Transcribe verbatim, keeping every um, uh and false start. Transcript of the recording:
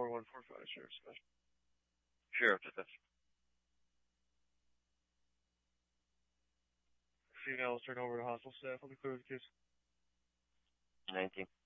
four one four five, Sheriff Special. Sheriff Dispatch. Female was turned over to hospital staff. I'll be clear with the case. nineteen.